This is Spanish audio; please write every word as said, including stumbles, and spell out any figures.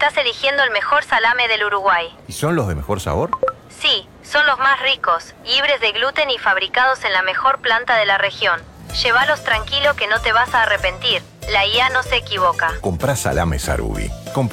Estás eligiendo el mejor salame del Uruguay. ¿Y son los de mejor sabor? Sí, son los más ricos, libres de gluten y fabricados en la mejor planta de la región. Llévalos tranquilo que no te vas a arrepentir. La I A no se equivoca. Comprá salame Sarubi. Comprá